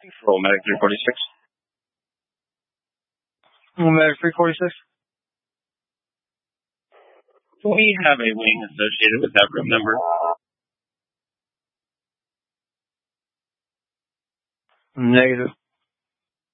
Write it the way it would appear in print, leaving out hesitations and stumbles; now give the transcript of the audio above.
Roll medic 346. Roll medic 346. Do we have a wing associated with that room number? Negative.